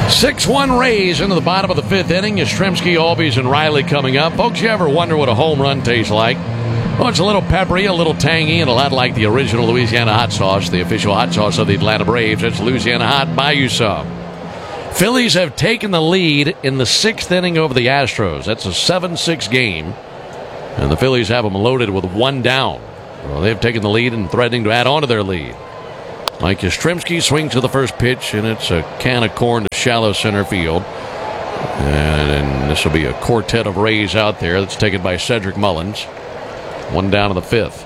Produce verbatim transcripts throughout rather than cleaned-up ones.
six one Rays into the bottom of the fifth inning. Yastrzemski, Albies, and Riley coming up. Folks, you ever wonder what a home run tastes like? Well, it's a little peppery, a little tangy, and a lot like the original Louisiana hot sauce, the official hot sauce of the Atlanta Braves. It's Louisiana Hot. Buy you some. Phillies have taken the lead in the sixth inning over the Astros. That's a seven six game, and the Phillies have them loaded with one down. Well, they've taken the lead and threatening to add on to their lead. Mike Yastrzemski swings to the first pitch, and it's a can of corn to shallow center field. And, and this will be a quartet of Rays out there that's taken by Cedric Mullins. One down in the fifth.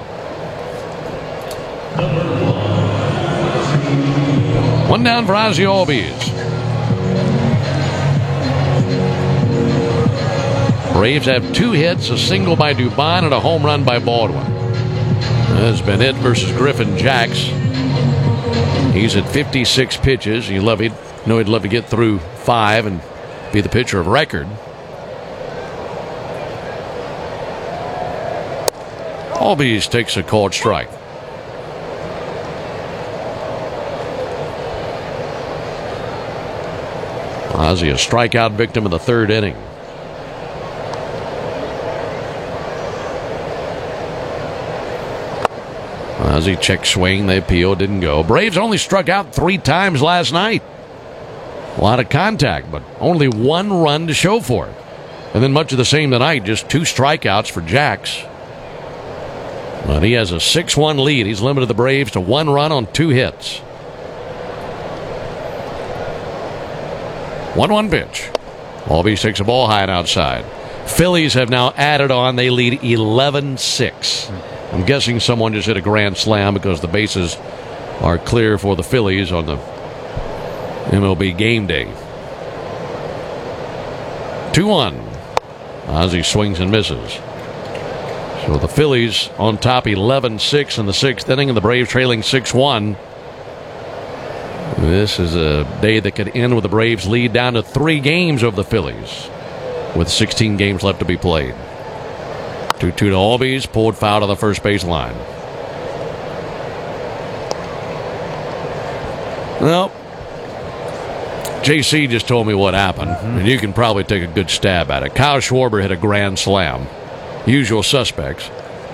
One down for Ozzie Albies. Braves have two hits, a single by Dubon, and a home run by Baldwin. That's been it versus Griffin Jax. He's at fifty-six pitches. You love, he'd know he'd love to get through five and be the pitcher of record. Albies takes a called strike. Ozzie, a strikeout victim in the third inning. Ozzie check swing, they appeal, didn't go. Braves only struck out three times last night. A lot of contact, but only one run to show for it. And then much of the same tonight, just two strikeouts for Jax. But he has a six one lead. He's limited the Braves to one run on two hits. one one pitch. Albies takes a ball high and outside. Phillies have now added on. They lead eleven six. I'm guessing someone just hit a grand slam because the bases are clear for the Phillies on the M L B game day. two one. Ozzie swings and misses. So the Phillies on top eleven six in the sixth inning, and the Braves trailing six one. This is a day that could end with the Braves lead down to three games over the Phillies with sixteen games left to be played. two two to Albies, pulled foul to the first base line. Well, J C just told me what happened, mm-hmm. and you can probably take a good stab at it. Kyle Schwarber hit a grand slam. Usual suspects.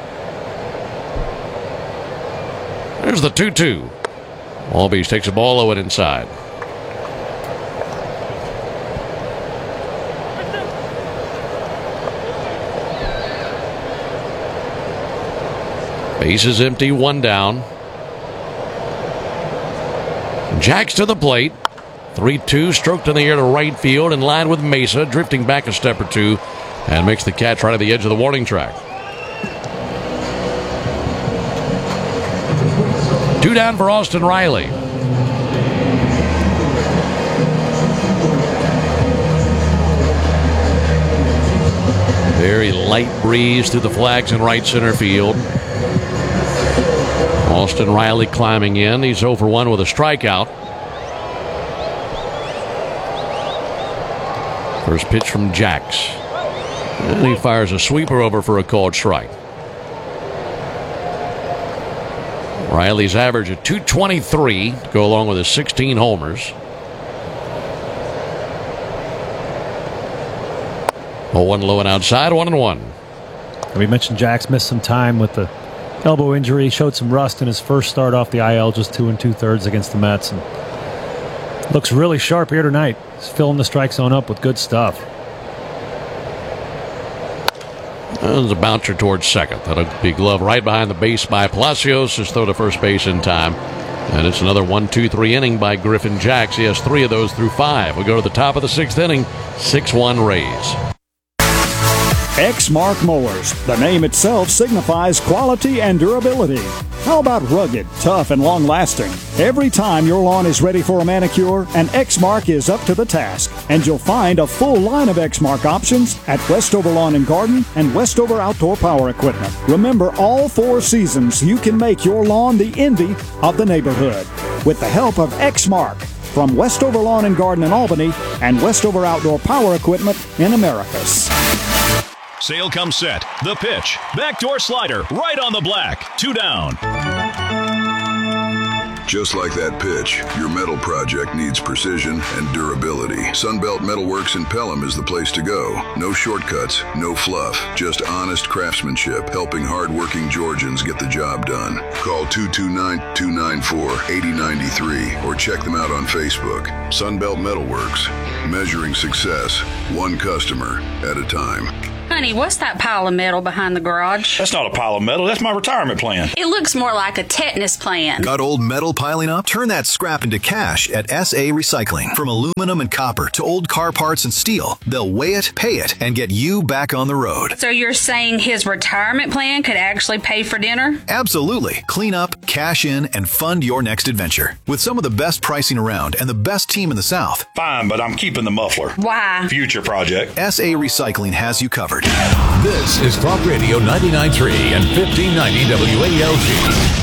There's the two two. Albies takes a ball low and inside. Base is empty, one down. Jax to the plate. three two, stroked in the air to right field, in line with Mesa, drifting back a step or two, and makes the catch right at the edge of the warning track. Two down for Austin Riley. Very light breeze through the flags in right center field. Austin Riley climbing in. He's oh for one with a strikeout. First pitch from Jax. And he fires a sweeper over for a called strike. Riley's average at two twenty-three to go along with his sixteen homers. oh one low and outside, one and one. We mentioned Jax missed some time with the elbow injury. Showed some rust in his first start off the I L, just two and two thirds against the Mets. And looks really sharp here tonight. He's filling the strike zone up with good stuff. There's a bouncer towards second. That'll be glove right behind the base by Palacios. Just throw to first base in time. And it's another one two three inning by Griffin Jax. He has three of those through five. We go to the top of the sixth inning. six one Rays. Exmark Mowers. The name itself signifies quality and durability. How about rugged, tough, and long-lasting? Every time your lawn is ready for a manicure, an Exmark is up to the task. And you'll find a full line of Exmark options at Westover Lawn and Garden and Westover Outdoor Power Equipment. Remember, all four seasons, you can make your lawn the envy of the neighborhood with the help of Exmark from Westover Lawn and Garden in Albany and Westover Outdoor Power Equipment in Americus. Sale comes set. The pitch. Backdoor slider. Right on the black. Two down. Just like that pitch, your metal project needs precision and durability. Sunbelt Metalworks in Pelham is the place to go. No shortcuts, no fluff, just honest craftsmanship, helping hard-working Georgians get the job done. Call two two nine, two nine four, eight zero nine three or check them out on Facebook. Sunbelt Metalworks, measuring success, one customer at a time. Honey, what's that pile of metal behind the garage? That's not a pile of metal. That's my retirement plan. It looks more like a tetanus plan. Got old metal piling up? Turn that scrap into cash at S A Recycling. From aluminum and copper to old car parts and steel, they'll weigh it, pay it, and get you back on the road. So you're saying his retirement plan could actually pay for dinner? Absolutely. Clean up, cash in, and fund your next adventure. With some of the best pricing around and the best team in the South. Fine, but I'm keeping the muffler. Why? Future project. S A Recycling has you covered. This is Talk Radio ninety-nine point three and fifteen ninety W A L G.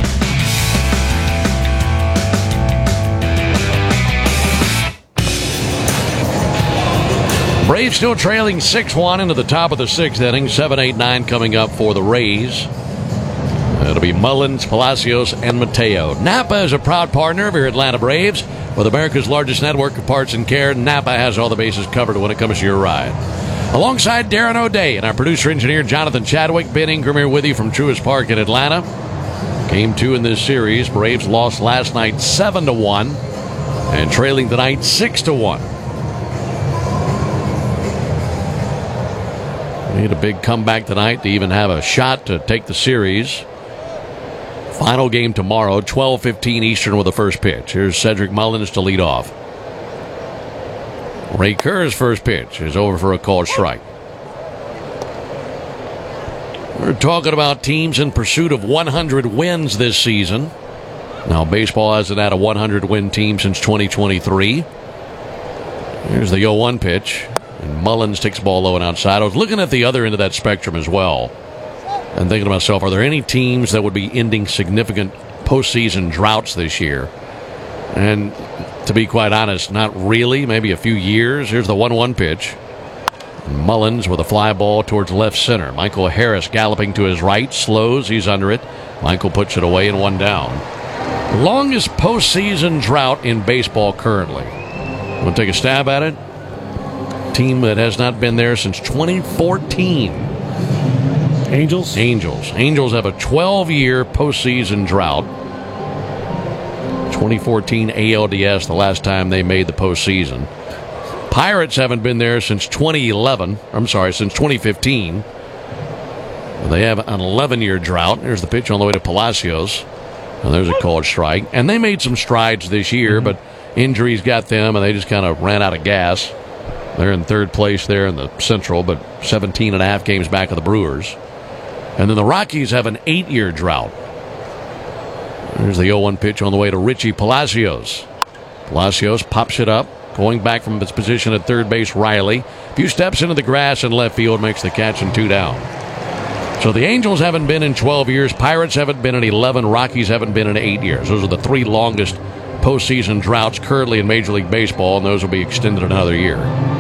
Braves still trailing six one into the top of the sixth inning. seven eight nine coming up for the Rays. It'll be Mullins, Palacios, and Mateo. Napa is a proud partner of your Atlanta Braves. With America's largest network of parts and care, Napa has all the bases covered when it comes to your ride. Alongside Darren O'Day and our producer-engineer Jonathan Chadwick, Ben Ingram here with you from Truist Park in Atlanta. Game two in this series. Braves lost last night seven to one and trailing tonight six to one. Need a big comeback tonight to even have a shot to take the series. Final game tomorrow, twelve fifteen Eastern with the first pitch. Here's Cedric Mullins to lead off. Ray Kerr's first pitch is over for a called strike. We're talking about teams in pursuit of one hundred wins this season. Now, baseball hasn't had a one hundred win team since twenty twenty-three. Here's the oh one pitch. And Mullins takes the ball low and outside. I was looking at the other end of that spectrum as well and thinking to myself, are there any teams that would be ending significant postseason droughts this year? And to be quite honest, not really. Maybe a few years. Here's the one one pitch. Mullins with a fly ball towards left center. Michael Harris galloping to his right. Slows. He's under it. Michael puts it away and one down. Longest postseason drought in baseball currently. Want to take a stab at it? Team that has not been there since twenty fourteen. Angels? Angels. Angels have a twelve-year postseason drought. twenty fourteen A L D S, the last time they made the postseason. Pirates haven't been there since twenty eleven. I'm sorry, since twenty fifteen. They have an eleven-year drought. There's the pitch on the way to Palacios. And there's a called strike. And they made some strides this year, but injuries got them, and they just kind of ran out of gas. They're in third place there in the Central, but seventeen and a half games back of the Brewers. And then the Rockies have an eight-year drought. There's the oh one pitch on the way to Richie Palacios. Palacios pops it up, going back from his position at third base, Riley. A few steps into the grass in left field, makes the catch and two down. So the Angels haven't been in twelve years, Pirates haven't been in eleven, Rockies haven't been in eight years. Those are the three longest postseason droughts currently in Major League Baseball, and those will be extended another year.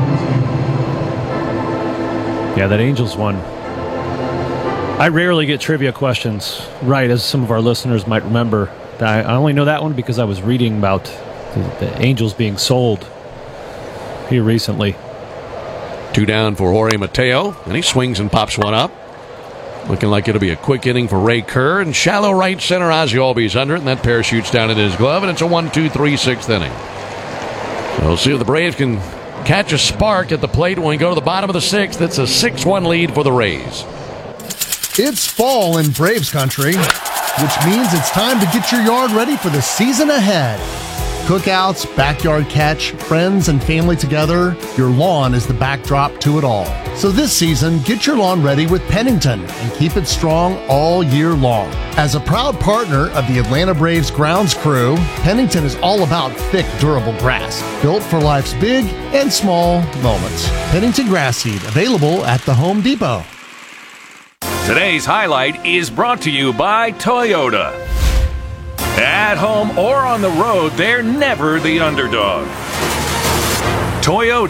Yeah, that Angels one. I rarely get trivia questions right, as some of our listeners might remember. I only know that one because I was reading about the, the Angels being sold here recently. Two down for Jorge Mateo, and he swings and pops one up. Looking like it'll be a quick inning for Ray Kerr, and shallow right center, Ozzie Albies under it, and that parachutes down into his glove, and it's a one two three sixth inning. So we'll see if the Braves can catch a spark at the plate when we go to the bottom of the sixth. It's a six one lead for the Rays. It's fall in Braves country, which means it's time to get your yard ready for the season ahead. Cookouts, backyard catch, friends and family together, your lawn is the backdrop to it all. So this season, get your lawn ready with Pennington and keep it strong all year long. As a proud partner of the Atlanta Braves grounds crew, Pennington is all about thick, durable grass, built for life's big and small moments. Pennington Grass Seed, available at the Home Depot. Today's highlight is brought to you by Toyota. At home or on the road, they're never the underdog. Toyota,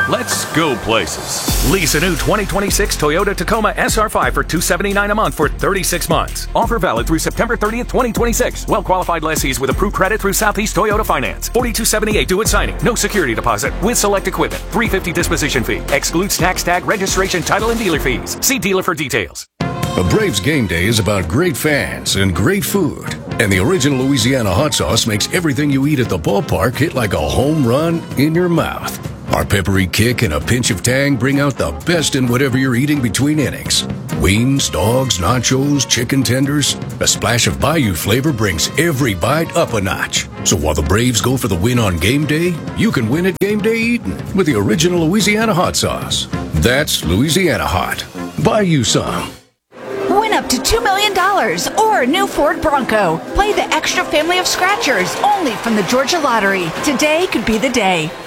Let's go places. Lease a new twenty twenty-six Toyota Tacoma S R five for two hundred seventy-nine dollars a month for thirty-six months. Offer valid through September thirtieth, twenty twenty-six. Well-qualified lessees with approved credit through Southeast Toyota Finance. forty-two seventy-eight due at signing. No security deposit. With select equipment. three hundred fifty dollars disposition fee. Excludes tax tag, registration, title, and dealer fees. See dealer for details. A Braves game day is about great fans and great food. And the original Louisiana hot sauce makes everything you eat at the ballpark hit like a home run in your mouth. Our peppery kick and a pinch of tang bring out the best in whatever you're eating between innings. Wings, dogs, nachos, chicken tenders. A splash of Bayou flavor brings every bite up a notch. So while the Braves go for the win on game day, you can win at game day eating with the original Louisiana hot sauce. That's Louisiana Hot. Buy you some. Win up to two million dollars or a new Ford Bronco. Play the extra family of scratchers only from the Georgia Lottery. Today could be the day.